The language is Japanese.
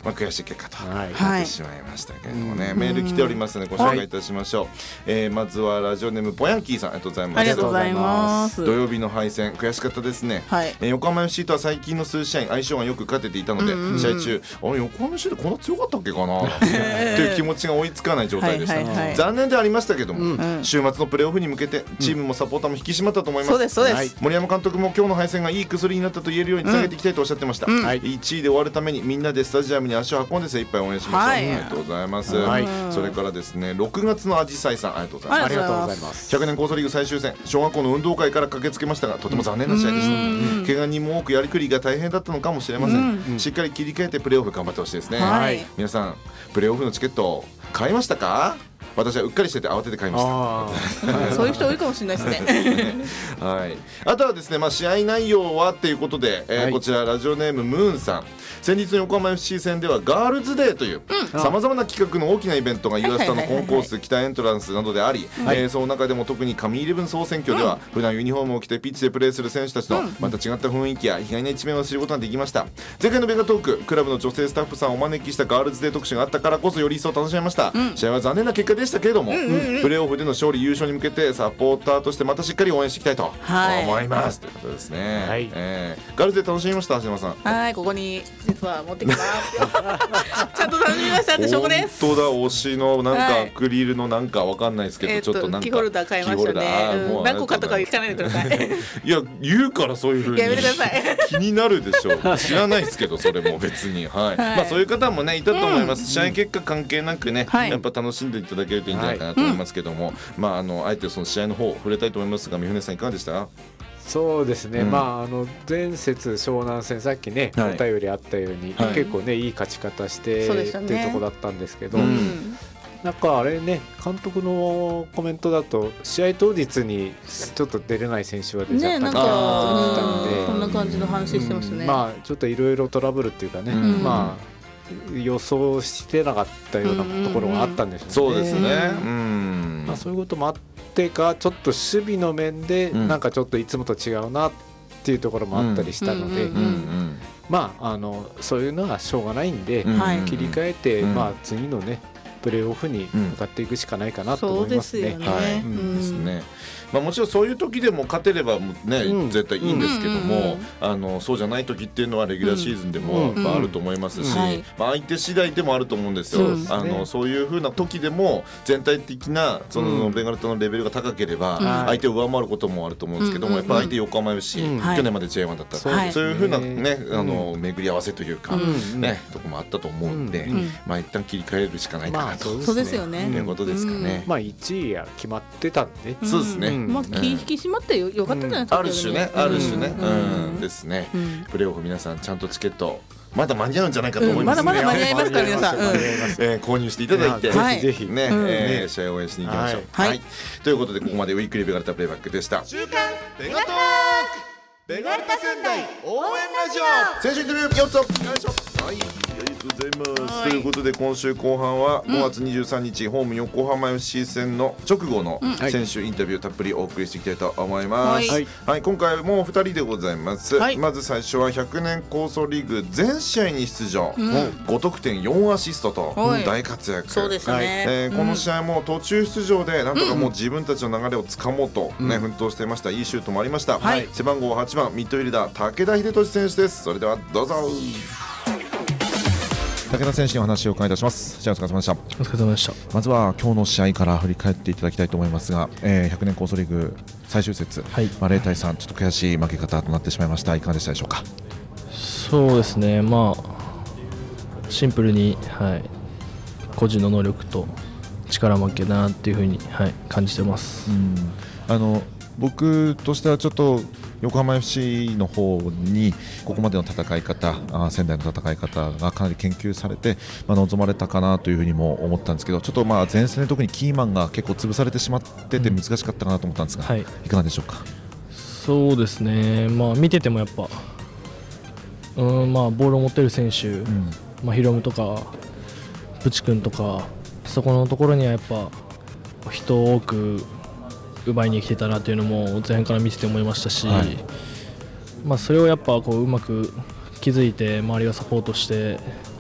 悔しい結果となってしまいましたけれどもね、メール来ておりますのでご紹介いたしましょう。まずはラジオネームボヤンキーさん、ありがとうございます。 ありがとうございます。 土曜日の敗戦悔しかったですね、横浜 FC とは最近の数試合相性がよく勝てていたので、試合中横浜 FC ってこんな強かったっけかなという気持ちが追いつかない状態でした。残念でありましたけども、週末のプレーオフに向けてチームもサポーターも引き締まったと思います。 そうですそうです。 森山監督も今日の敗戦がいい薬になったと言えるようにつなげていきたいとおっしゃってました。1位で終わるためにみんなでスタジアムに足を運んで精一杯応援しましょう。ありがとうございます。それからですね、6月のあじさいさん、ありがとうございます。 ありがとうございます。 100年コースリーグ最終戦、小学校の運動会から駆けつけましたがとても残念な試合でした。怪我人も多くやりくりが大変だったのかもしれません。しっかり切り替えてプレーオフ頑張ってほしいですね。皆さんプレーオフのチケット買いましたか？私はうっかりしてて慌てて買いましたそういう人多いかもしれないですねはい、あとはですね、試合内容はということで、こちらラジオネームムーンさん、先日の横浜 FC 戦ではガールズデーというさまざまな企画の大きなイベントがユアスタのコンコース北エントランスなどであり、その中でも特に神イレブン総選挙では普段ユニフォームを着てピッチでプレーする選手たちのまた違った雰囲気や意外な一面を知ることができました。前回のベガトーク、クラブの女性スタッフさんをお招きしたガールズデー特集があったからこそより一層楽しめました。試合は残念な結果でしたけれども、プレーオフでの勝利優勝に向けてサポーターとしてまたしっかり応援していきたいと思います、ということですね。ガールズデー楽しみました？橋山さん。 はい、ここに実は持ってきますちゃんと楽しみましたって証拠です。 本当だ、推しのなんかアクリルのなんかわかんないですけど、ちょっとなんかキーホルダー買いましたね。何個かとか聞かないでくださいいや、言うからそういう風にやめてください気になるでしょう。知らないですけどそれも別に、そういう方もねいたと思います。試合結果関係なくね、やっぱ楽しんでいただけるといいんじゃないかなと思いますけども、あえてその試合の方触れたいと思いますが、三船さんいかがでした？ そうですね、前節湘南戦、さっきね、お便りあったように、結構ねいい勝ち方してっていうところだったんですけど、なんかあれね、監督のコメントだと試合当日にちょっと出れない選手は出ちゃったみたいなことだったので、 こんな感じの話してますね。 ちょっといろいろトラブルっていうかね、予想してなかったようなところがあったんですよね。 そうですね。 そういうこともあってか、ちょっと守備の面でなんかちょっといつもと違うなっていうところもあったりしたので、そういうのはしょうがないんで、切り替えて、次のねプレーオフに向かっていくしかないかなと思いますね。 もちろんそういう時でも勝てればね、絶対いいんですけども、そうじゃない時っていうのはレギュラーシーズンでもあると思いますし、相手次第でもあると思うんですよ。そういう風な時でも全体的なそのベガルタのレベルが高ければ相手を上回ることもあると思うんですけども、やっぱ相手横浜 FC、去年まで J1 だった、そういう風なね巡り合わせというかねとこもあったと思うんで、一旦切り替えるしかないかなと、 そうですよね、 いうことですかね。 1位は決まってたんで、 そうですね。 気引き締まってよかったじゃないですか。 ある種ねですね。プレーオフ皆さんちゃんとチケットまだ間に合うんじゃないかと思いますね。 まだ間に合いますから皆さん購入していただいて、 ぜひね試合を応援しに行きましょう。ということでここまでウィークリーベガルタプレイバックでした。週刊ベガトークベガルタ仙台応援ラジオ、選手インタビュー4つ、よいしょ。はい、ありがとうございます。ということで今週後半は5月23日ホーム横浜 FC 戦の直後の選手インタビューたっぷりお送りしていきたいと思います。はい、今回も2人でございます。まず最初は100年構想リーグ全試合に出場、5得点4アシストと大活躍。 そうですね。 この試合も途中出場でなんとかもう自分たちの流れをつかもうと奮闘していました。いいシュートもありました。背番号8番ミッドフィルダー武田秀俊選手です。それではどうぞ。武田選手にお話を伺いいたします。お疲れ様でした。 お疲れ様でした。 まずは今日の試合から振り返っていただきたいと思いますが、100年構想リーグ最終節、0対3、ちょっと悔しい負け方となってしまいました。いかがでしたでしょうか？ そうですね、シンプルに、個人の能力と力負けだなっていうふうに、感じてます。 僕としてはちょっと横浜 FC の方にここまでの戦い方、仙台の戦い方がかなり研究されて、臨まれたかなというふうにも思ったんですけど、ちょっと前線で特にキーマンが結構潰されてしまってて難しかったかなと思ったんですが、いかがでしょうか？ そうですね、見ててもやっぱ、ボールを持ってる選手、ヒロムとかプチ君とかそこのところにはやっぱ人を多く奪いに来てたなというのも前半から見てて思いましたし、それをやっぱうまく気づいて周りがサポートして